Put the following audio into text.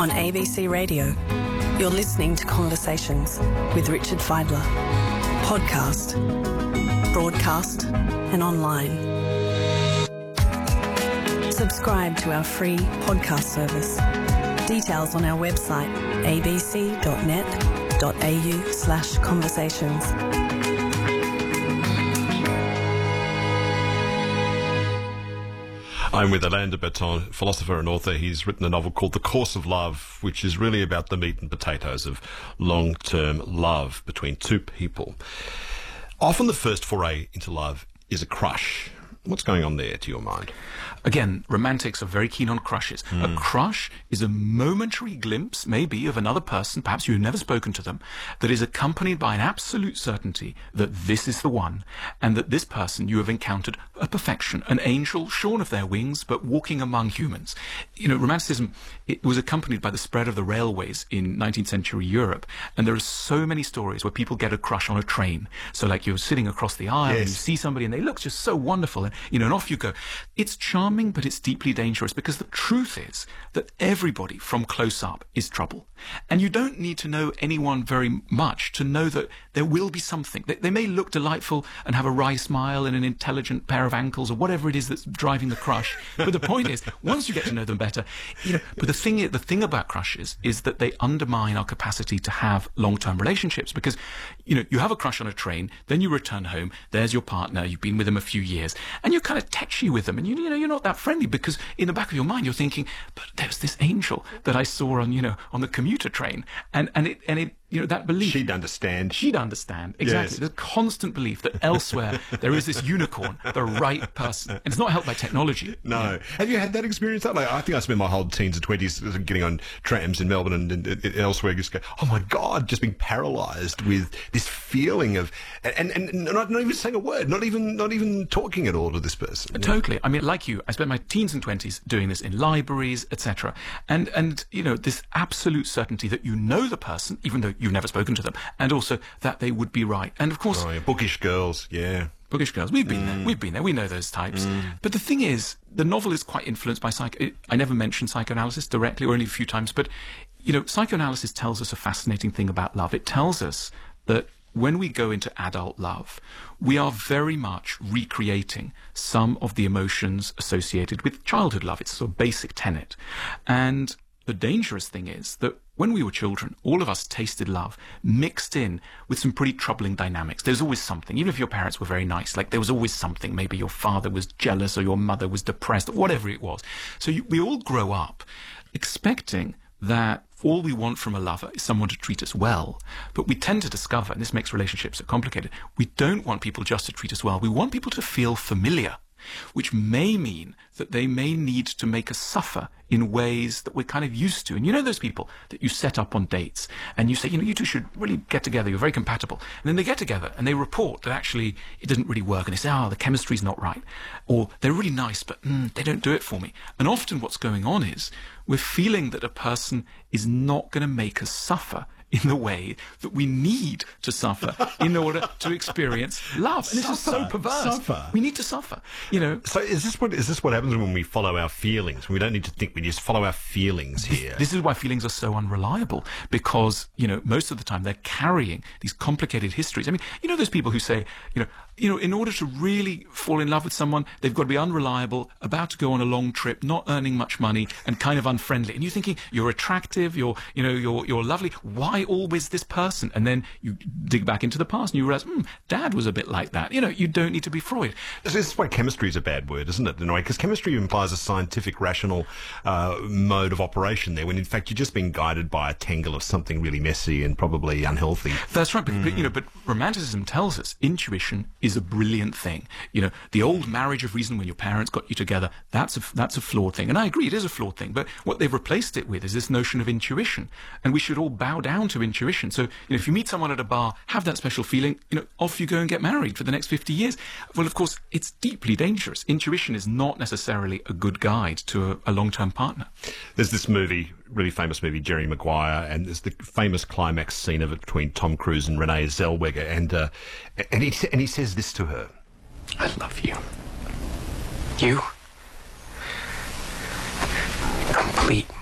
On ABC Radio, you're listening to Conversations with Richard Fidler. Podcast, broadcast and online. Subscribe to our free podcast service. Details on our website abc.net.au/conversations. I'm with Alain de Botton, philosopher and author. He's written a novel called The Course of Love, which is really about the meat and potatoes of long-term love between two people. Often the first foray into love is a crush. What's going on there, to your mind? Again, romantics are very keen on crushes. A crush is a momentary glimpse, maybe, of another person, perhaps you've never spoken to them, that is accompanied by an absolute certainty that this is the one, and that this person you have encountered a perfection, an angel shorn of their wings, but walking among humans. You know, romanticism, it was accompanied by the spread of the railways in 19th century Europe, and there are so many stories where people get a crush on a train. So like you're sitting across the aisle, and you see somebody and they look just so wonderful, and and off you go. It's charming, but it's deeply dangerous, because the truth is that everybody from close up is trouble. And you don't need to know anyone very much to know that there will be something. They may look delightful and have a wry smile and an intelligent pair of ankles or whatever it is that's driving the crush. But the point is, once you get to know them better, but the thing about crushes is that they undermine our capacity to have long-term relationships, because, you have a crush on a train, then you return home, there's your partner, you've been with them a few years, and you're kind of tetchy with them, and you're not that friendly, because in the back of your mind you're thinking, but there's this angel that I saw on the commuter train, and it that belief. She'd understand, exactly. Yes. There's a constant belief that elsewhere there is this unicorn, the right person, and it's not helped by technology. No. Have you had that experience? I think I spent my whole teens and 20s getting on trams in Melbourne and elsewhere, just go, oh my God, just being paralysed with this feeling of, and not even saying a word, not even talking at all to this person. Totally. I mean, like you, I spent my teens and 20s doing this in libraries, etc. And this absolute certainty that you know the person, even though you've never spoken to them, and also that they would be right. And of course... bookish girls, Bookish girls, we've been there, we know those types. But the thing is, the novel is quite influenced by I never mentioned psychoanalysis directly, or only a few times, but, psychoanalysis tells us a fascinating thing about love. It tells us that when we go into adult love, we are very much recreating some of the emotions associated with childhood love. It's a sort of basic tenet. And the dangerous thing is that when we were children, all of us tasted love mixed in with some pretty troubling dynamics. There's always something, even if your parents were very nice, like there was always something. Maybe your father was jealous or your mother was depressed, or whatever it was. So we all grow up expecting that all we want from a lover is someone to treat us well. But we tend to discover, and this makes relationships so complicated, we don't want people just to treat us well. We want people to feel familiar, which may mean that they may need to make us suffer in ways that we're kind of used to. And those people that you set up on dates and you say, you two should really get together, you're very compatible. And then they get together and they report that actually it didn't really work. And they say, the chemistry's not right. Or they're really nice, but they don't do it for me. And often what's going on is we're feeling that a person is not going to make us suffer in the way that we need to suffer in order to experience love. And this is so perverse. We need to suffer, So is this what happens when we follow our feelings? We don't need to think, we just follow our feelings here. This is why feelings are so unreliable, because, most of the time they're carrying these complicated histories. I mean, those people who say, in order to really fall in love with someone, they've got to be unreliable, about to go on a long trip, not earning much money, and kind of unfriendly. And you're thinking, you're attractive, you're lovely. Why always this person? And then you dig back into the past and you realize, Dad was a bit like that. You don't need to be Freud. This is why chemistry is a bad word, isn't it? In a way, because chemistry implies a scientific, rational mode of operation there, when in fact you're just being guided by a tangle of something really messy and probably unhealthy. That's right. But romanticism tells us intuition is a brilliant thing. The old marriage of reason when your parents got you together, that's a flawed thing. And I agree, it is a flawed thing. But what they've replaced it with is this notion of intuition. And we should all bow down to intuition. So, if you meet someone at a bar, have that special feeling, off you go and get married for the next 50 years. Well, of course, it's deeply dangerous. Intuition is not necessarily a good guide to a long-term partner. There's this movie, really famous movie, Jerry Maguire, and there's the famous climax scene of it between Tom Cruise and Renee Zellweger, and he says this to her: I love you. You complete